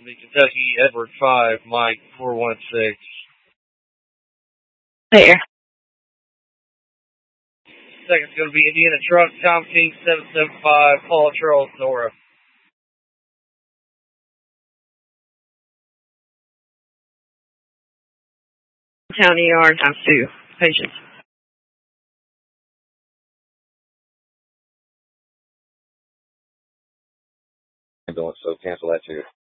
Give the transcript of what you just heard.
The Kentucky Edward 5, Mike 416. There. Second's going to be Indiana Truck, Tom King 775, Paul Charles Nora. County Yard times 2. Patience. Ambulance, so cancel that too.